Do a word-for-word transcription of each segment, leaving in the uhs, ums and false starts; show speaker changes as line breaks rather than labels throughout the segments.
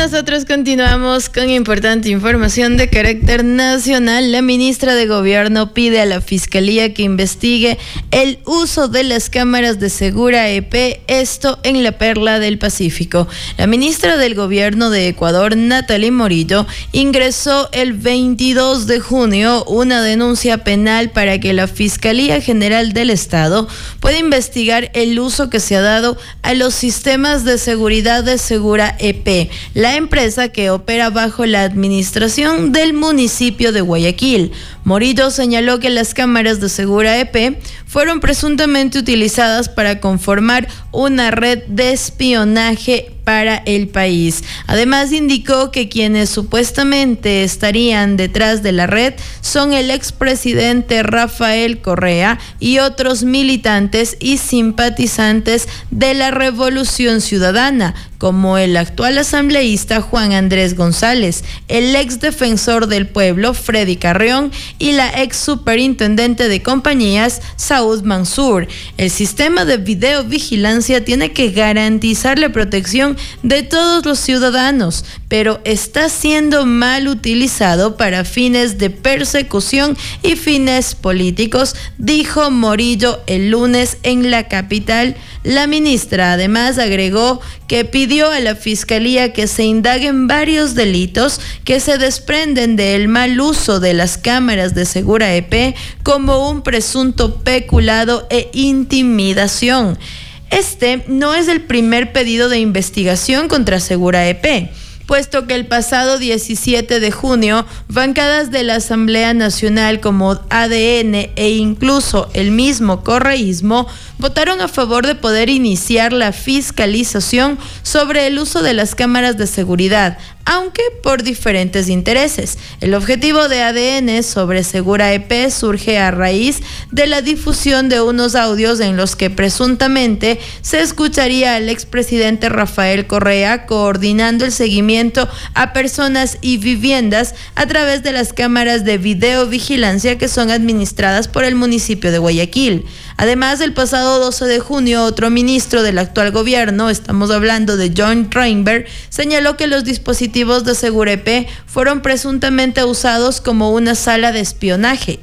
nosotros continuamos con importante información de carácter nacional. La ministra de Gobierno pide a la Fiscalía que investigue el uso de las cámaras de Segura E P, esto en la Perla del Pacífico. La ministra del Gobierno de Ecuador, Nathalie Morillo, ingresó el veintidós de junio una denuncia penal para que la Fiscalía General del Estado pueda investigar el uso que se ha dado a los sistemas de seguridad de Segura E P, la empresa que opera bajo la administración del municipio de Guayaquil. Morillo señaló que las cámaras de Segura E P fueron presuntamente utilizadas para conformar una red de espionaje para el país. Además, indicó que quienes supuestamente estarían detrás de la red son el expresidente Rafael Correa y otros militantes y simpatizantes de la Revolución Ciudadana, como el actual asambleísta Juan Andrés González, el ex defensor del pueblo Freddy Carrión y la ex superintendente de compañías Saud Mansur. El sistema de videovigilancia tiene que garantizar la protección de todos los ciudadanos, pero está siendo mal utilizado para fines de persecución y fines políticos, dijo Morillo el lunes en la capital. La ministra además agregó que pidió a la Fiscalía que se indaguen varios delitos que se desprenden del mal uso de las cámaras de Segura E P, como un presunto peculado e intimidación. Este no es el primer pedido de investigación contra Segura E P, puesto que el pasado diecisiete de junio, bancadas de la Asamblea Nacional como A D N e incluso el mismo correísmo votaron a favor de poder iniciar la fiscalización sobre el uso de las cámaras de seguridad, aunque por diferentes intereses. El objetivo de A D N sobre Segura E P surge a raíz de la difusión de unos audios en los que presuntamente se escucharía al expresidente Rafael Correa coordinando el seguimiento a personas y viviendas a través de las cámaras de videovigilancia que son administradas por el municipio de Guayaquil. Además, el pasado doce de junio, otro ministro del actual gobierno, estamos hablando de John Reinberg, señaló que los dispositivos de Segura E P fueron presuntamente usados como una sala de espionaje.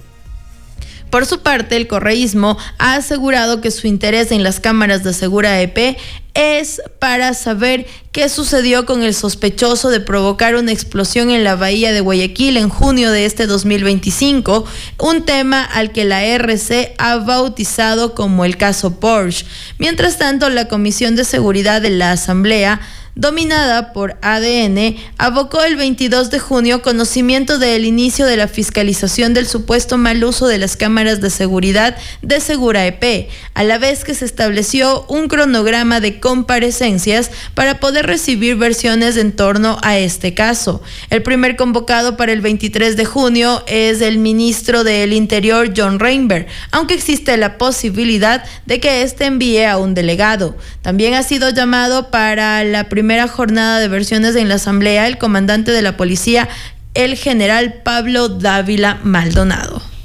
Por su parte, el correísmo ha asegurado que su interés en las cámaras de Segura E P es para saber qué sucedió con el sospechoso de provocar una explosión en la bahía de Guayaquil en junio de este dos mil veinticinco, un tema al que la R C ha bautizado como el caso Porsche. Mientras tanto, la Comisión de Seguridad de la Asamblea, dominada por A D N, abocó el veintidós de junio conocimiento del inicio de la fiscalización del supuesto mal uso de las cámaras de seguridad de Segura E P, a la vez que se estableció un cronograma de comparecencias para poder recibir versiones en torno a este caso. El primer convocado para el veintitrés de junio es el ministro del Interior, John Reinberg, aunque existe la posibilidad de que éste envíe a un delegado. También ha sido llamado para la primera primera jornada de versiones en la Asamblea el comandante de la policía, el general Pablo Dávila Maldonado.